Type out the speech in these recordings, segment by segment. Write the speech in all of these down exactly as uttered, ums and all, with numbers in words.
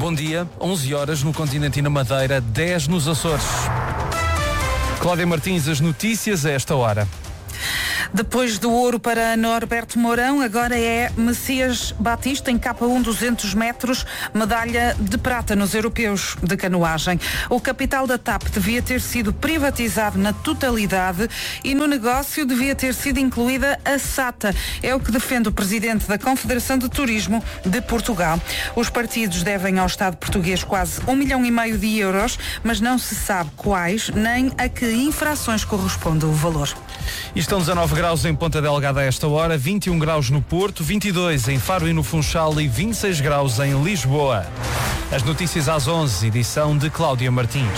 Bom dia, onze horas no continente e na Madeira, dez nos Açores. Cláudia Martins, as notícias a esta hora. Depois do ouro para Norberto Mourão, agora é Messias Batista em K um duzentos metros, medalha de prata nos europeus de canoagem. O capital da T A P devia ter sido privatizado na totalidade e no negócio devia ter sido incluída a SATA. É o que defende o presidente da Confederação de Turismo de Portugal. Os partidos devem ao Estado português quase um milhão e meio de euros, mas não se sabe quais nem a que infrações corresponde o valor. E estão dezanove graus em Ponta Delgada a esta hora, vinte e um graus no Porto, vinte e dois em Faro e no Funchal e vinte e seis graus em Lisboa. As notícias às onze, edição de Cláudia Martins.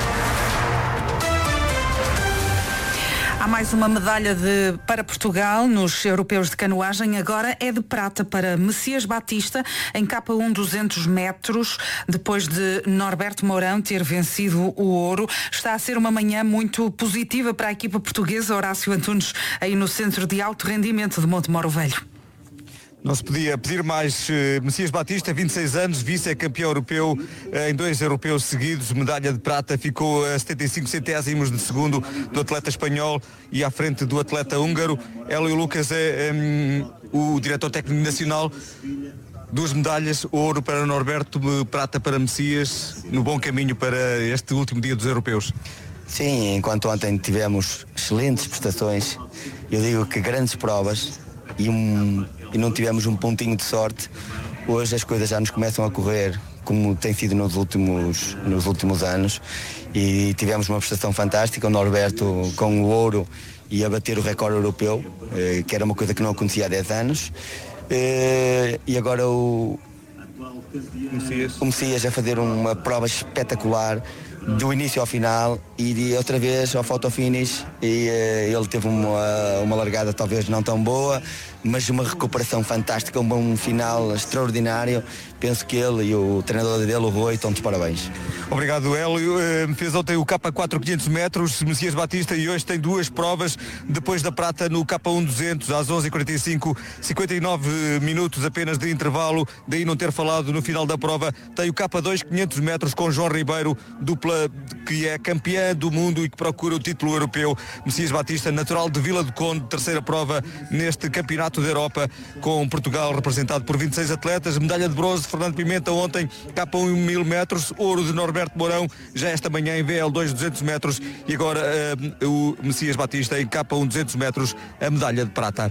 Há mais uma medalha de, para Portugal nos europeus de canoagem. Agora é de prata para Messias Batista em K um duzentos metros, depois de Norberto Mourão ter vencido o ouro. Está a ser uma manhã muito positiva para a equipa portuguesa. Horácio Antunes aí no Centro de Alto Rendimento de Montemoro Velho. Não se podia pedir mais. uh, Messias Batista, vinte e seis anos, vice-campeão europeu uh, em dois europeus seguidos, medalha de prata, ficou a setenta e cinco centésimos de segundo do atleta espanhol e à frente do atleta húngaro. Hélio Lucas é um, o diretor técnico nacional. Duas medalhas, ouro para Norberto, prata para Messias, no bom caminho para este último dia dos europeus. Sim, enquanto ontem tivemos excelentes prestações, eu digo que grandes provas e um... e não tivemos um pontinho de sorte, hoje as coisas já nos começam a correr como tem sido nos últimos, nos últimos anos e tivemos uma prestação fantástica, o Norberto com o ouro e a bater o recorde europeu, eh, que era uma coisa que não acontecia há dez anos, eh, e agora o, Messias. o Messias a fazer uma prova espetacular do início ao final e de outra vez ao photo finish e uh, ele teve uma, uma largada talvez não tão boa, mas uma recuperação fantástica, um bom final extraordinário. Penso que ele e o treinador dele, o Rui, estão de parabéns. Obrigado, Hélio. Uh, fez ontem o K quatro quinhentos metros, Messias Batista, e hoje tem duas provas depois da prata no K um duzentos às onze e quarenta e cinco, cinquenta e nove minutos apenas de intervalo, daí não ter falado no final da prova. Tem o K dois quinhentos metros com João Ribeiro, dupla que é campeã do mundo e que procura o título europeu. Messias Batista, natural de Vila do Conde, terceira prova neste campeonato da Europa, com Portugal representado por vinte e seis atletas. Medalha de bronze, Fernando Pimenta ontem, K um mil metros, ouro de Norberto Mourão, já esta manhã em V L dois duzentos metros e agora uh, o Messias Batista em K um duzentos metros, a medalha de prata.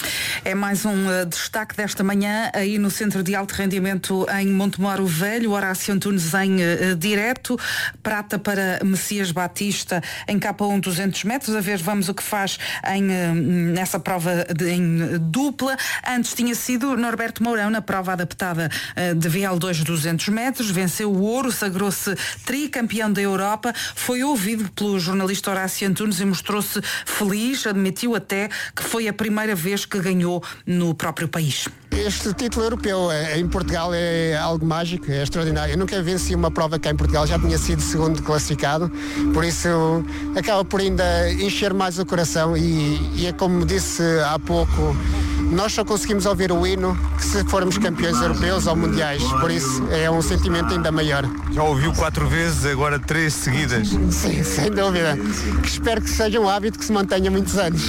É mais um uh, destaque desta manhã aí no Centro de Alto Rendimento em Montemoro Velho. Horácio Antunes em uh, direto. Prata para Messias Batista em K um duzentos metros. A ver, vamos o que faz em, uh, nessa prova de, em dupla. Antes tinha sido Norberto Mourão na prova adaptada uh, de V L dois duzentos metros. Venceu o ouro, sagrou-se tricampeão da Europa. Foi ouvido pelo jornalista Horácio Antunes e mostrou-se feliz. Admitiu até que foi a primeira vez que ganhou no próprio país. Este título europeu em Portugal é algo mágico, é extraordinário. Eu nunca venci uma prova cá em Portugal, já tinha sido segundo classificado, por isso acaba por ainda encher mais o coração e, e é como disse há pouco, nós só conseguimos ouvir o hino que se formos campeões europeus ou mundiais, por isso é um sentimento ainda maior. Já ouviu quatro vezes, agora três seguidas. Sim, sem dúvida. Que espero que seja um hábito que se mantenha muitos anos.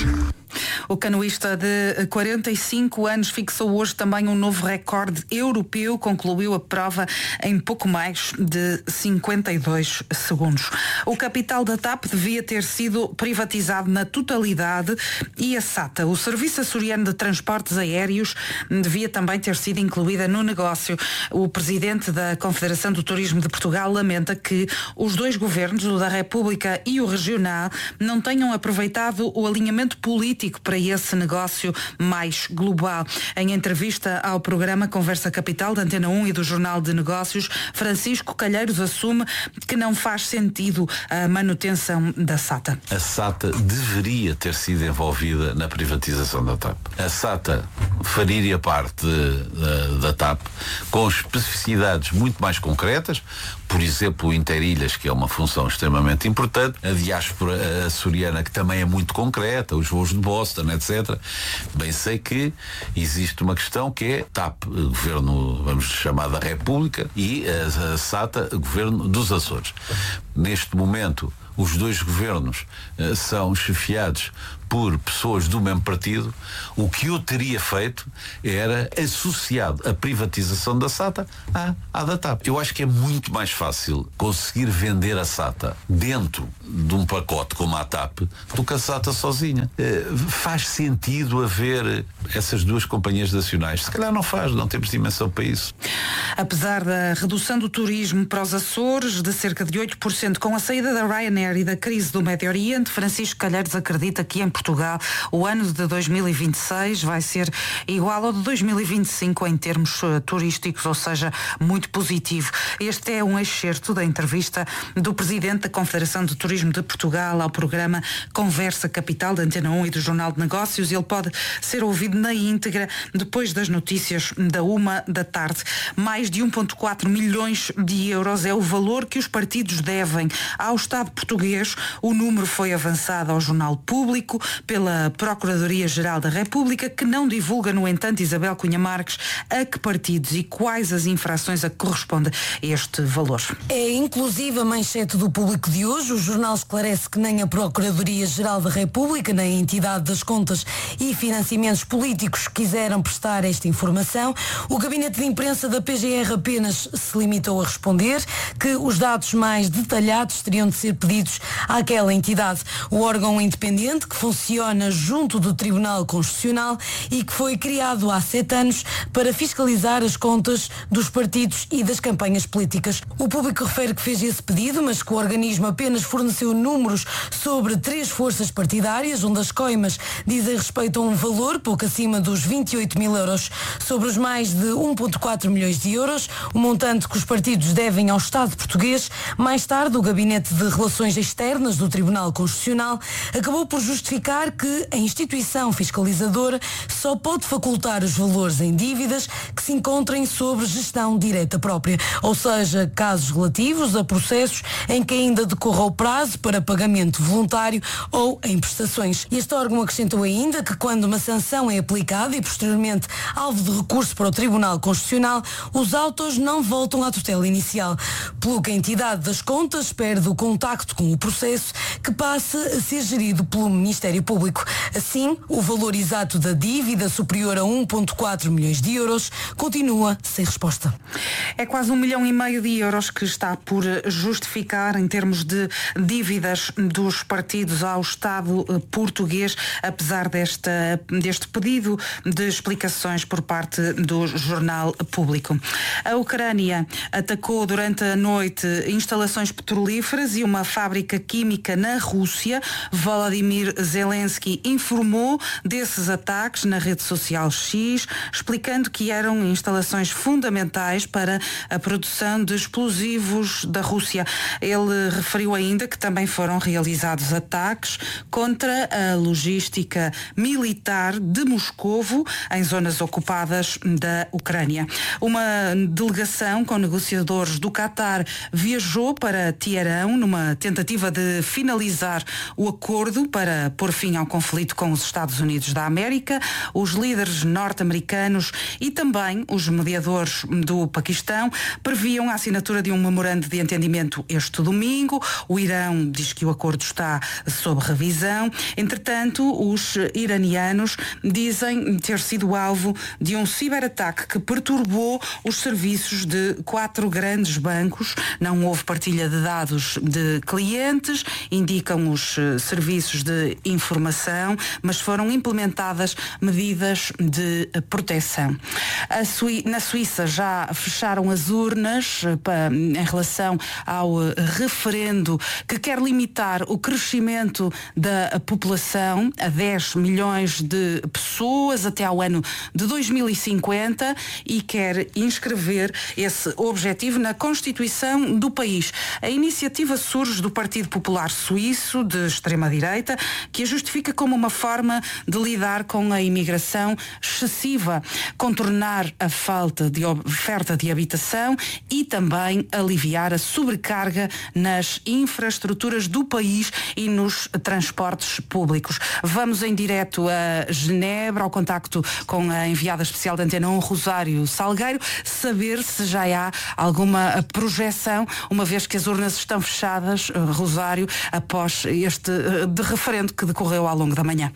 O canoísta de quarenta e cinco anos fixou hoje também um novo recorde europeu, concluiu a prova em pouco mais de cinquenta e dois segundos. O capital da T A P devia ter sido privatizado na totalidade e a SATA, o Serviço Açoriano de Transportes Aéreos, devia também ter sido incluída no negócio. O presidente da Confederação do Turismo de Portugal lamenta que os dois governos, o da República e o regional, não tenham aproveitado o alinhamento político para esse negócio mais global. Em entrevista ao programa Conversa Capital da Antena um e do Jornal de Negócios, Francisco Calheiros assume que não faz sentido a manutenção da SATA. A SATA deveria ter sido envolvida na privatização da T A P. A SATA faria parte de, da T A P com especificidades muito mais concretas, por exemplo, o Interilhas, que é uma função extremamente importante, a diáspora açoriana, que também é muito concreta, os voos de bordo, Boston, etcétera. Bem sei que existe uma questão que é TAP, governo, vamos chamar da República, e a, a SATA, governo dos Açores. Neste momento, os dois governos uh, são chefiados por pessoas do mesmo partido. O que eu teria feito era associado a privatização da SATA à, à da TAP. Eu acho que é muito mais fácil conseguir vender a SATA dentro de um pacote como a TAP do que a SATA sozinha. Uh, faz sentido haver essas duas companhias nacionais? Se calhar não faz, não temos dimensão para isso. Apesar da redução do turismo para os Açores de cerca de oito por cento com a saída da Ryanair e da crise do Médio Oriente, Francisco Calheiros acredita que em Portugal o ano de dois mil e vinte e seis vai ser igual ao de dois mil e vinte e cinco em termos uh, turísticos, ou seja, muito positivo. Este é um excerto da entrevista do Presidente da Confederação de Turismo de Portugal ao programa Conversa Capital da Antena um e do Jornal de Negócios. Ele pode ser ouvido na íntegra depois das notícias da uma da tarde. Mais de um vírgula quatro milhões de euros é o valor que os partidos devem ao Estado português. O número foi avançado ao Jornal Público pela Procuradoria-Geral da República, que não divulga, no entanto, Isabel Cunha Marques, a que partidos e quais as infrações a que corresponde este valor. É inclusive a manchete do Público de hoje. O jornal esclarece que nem a Procuradoria-Geral da República, nem a entidade das contas e financiamentos políticos quiseram prestar esta informação. O gabinete de imprensa da P G R apenas se limitou a responder que os dados mais detalhados teriam de ser pedidos àquela entidade. O órgão independente que funciona junto do Tribunal Constitucional e que foi criado há sete anos para fiscalizar as contas dos partidos e das campanhas políticas. O Público refere que fez esse pedido, mas que o organismo apenas forneceu números sobre três forças partidárias, onde as coimas dizem respeito a um valor pouco acima dos vinte e oito mil euros. Sobre os mais de um vírgula quatro milhões de euros, o montante que os partidos devem ao Estado português, mais tarde o Gabinete de Relações Externas do Tribunal Constitucional acabou por justificar que a instituição fiscalizadora só pode facultar os valores em dívidas que se encontrem sobre gestão direta própria, ou seja, casos relativos a processos em que ainda decorra o prazo para pagamento voluntário ou em prestações. Este órgão acrescentou ainda que quando uma sanção é aplicada e posteriormente alvo de recurso para o Tribunal Constitucional, os autos não voltam à tutela inicial, pelo que a entidade das contas perde o contacto com o processo, que passa a ser gerido pelo Ministério Público. Assim, o valor exato da dívida, superior a um vírgula quatro milhões de euros, continua sem resposta. É quase um milhão e meio de euros que está por justificar em termos de dívidas dos partidos ao Estado português, apesar desta, deste pedido de explicações por parte do Jornal Público. A Ucrânia atacou durante a noite instalações petrolíferas e uma fábrica química na Rússia. Volodymyr Zelensky informou desses ataques na rede social X, explicando que eram instalações fundamentais para a produção de explosivos da Rússia. Ele referiu ainda que também foram realizados ataques contra a logística militar de Moscovo em zonas ocupadas da Ucrânia. Uma delegação com negociadores do Qatar viajou para Teherão numa tentativa de finalizar o acordo para pôr fim ao conflito com os Estados Unidos da América. Os líderes norte-americanos e também os mediadores do Paquistão previam a assinatura de um memorando de entendimento este domingo. O Irão diz que o acordo está sob revisão. Entretanto, os iranianos dizem ter sido alvo de um ciberataque que perturbou os serviços de quatro grandes bancos. Não houve partilha de dados de clientes, indicam os serviços de informação, mas foram implementadas medidas de proteção. A Sui- na Suíça já fecharam as urnas para, em relação ao referendo que quer limitar o crescimento da população a dez milhões de pessoas até ao ano de dois mil e cinquenta e quer inscrever esse objetivo na Constituição do país. A iniciativa surge do Partido Popular Suíço, de extrema-direita, que a justifica como uma forma de lidar com a imigração excessiva, contornar a falta de oferta de habitação habitação e também aliviar a sobrecarga nas infraestruturas do país e nos transportes públicos. Vamos em direto a Genebra, ao contacto com a enviada especial da Antena um, Rosário Salgueiro, saber se já há alguma projeção, uma vez que as urnas estão fechadas, Rosário, após este de referendo que decorreu ao longo da manhã.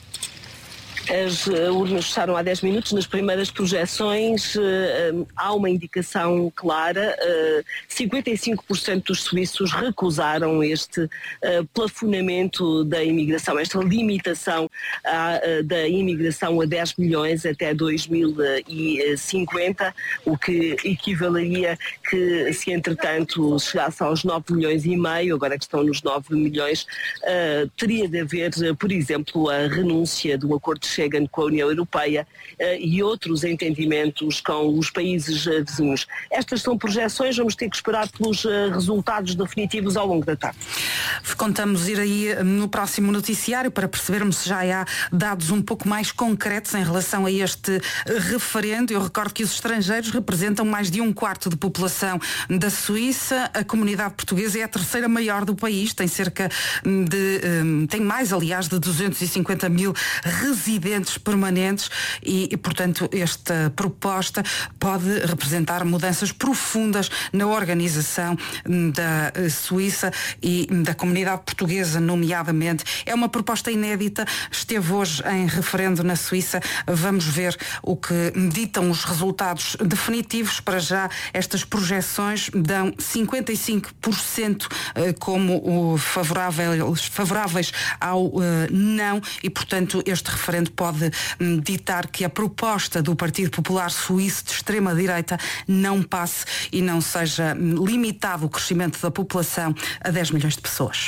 As urnas fecharam há dez minutos. Nas primeiras projeções uh, há uma indicação clara. Uh, cinquenta e cinco por cento dos suíços recusaram este uh, plafonamento da imigração, esta limitação uh, da imigração a dez milhões até dois mil e cinquenta, o que equivaleria que, se entretanto chegasse aos nove milhões e meio, agora que estão nos nove milhões, uh, teria de haver, por exemplo, a renúncia do acordo de Schengen com a União Europeia uh, e outros entendimentos com os países uh, vizinhos. Estas são projeções, vamos ter que esperar pelos uh, resultados definitivos ao longo da tarde. Contamos ir aí no próximo noticiário para percebermos se já há dados um pouco mais concretos em relação a este referendo. Eu recordo que os estrangeiros representam mais de um quarto de população da Suíça. A comunidade portuguesa é a terceira maior do país, tem cerca de, um, tem mais aliás de duzentos e cinquenta mil residentes permanentes e, e, portanto, esta proposta pode representar mudanças profundas na organização da Suíça e da comunidade portuguesa, nomeadamente. É uma proposta inédita, esteve hoje em referendo na Suíça. Vamos ver o que ditam os resultados definitivos. Para já, estas projeções dão cinquenta e cinco por cento como o favoráveis, favoráveis ao uh, não e, portanto, este referendo pode um, ditar que a proposta do Partido Popular Suíço de extrema-direita não passe e não seja um, limitado o crescimento da população a dez milhões de pessoas.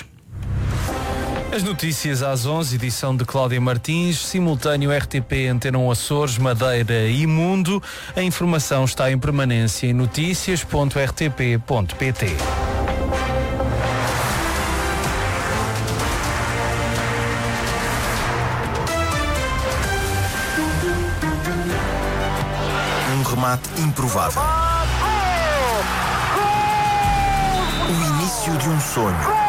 As notícias às onze, edição de Cláudia Martins, simultâneo R T P, Antena um Açores, Madeira e Mundo. A informação está em permanência em notícias ponto r t p ponto p t. Um remate improvável. O início de um sonho.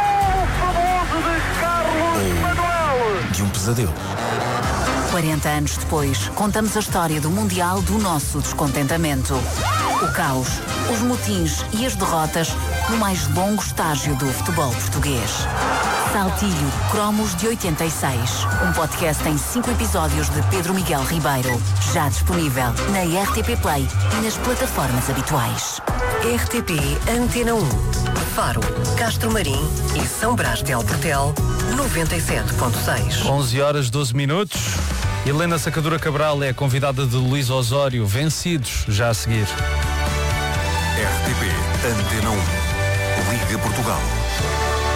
Ou de um pesadelo. quarenta anos depois, contamos a história do Mundial do nosso descontentamento. O caos, os motins e as derrotas no mais longo estágio do futebol português. Saltilho Cromos de oitenta e seis. Um podcast em cinco episódios de Pedro Miguel Ribeiro. Já disponível na R T P Play e nas plataformas habituais. R T P Antena um. Faro, Castro Marim e São Brás de Alportel, noventa e sete ponto seis. onze horas doze minutos. Helena Sacadura Cabral é a convidada de Luís Osório. Vencidos, já a seguir. R T P Antena um. Liga Portugal.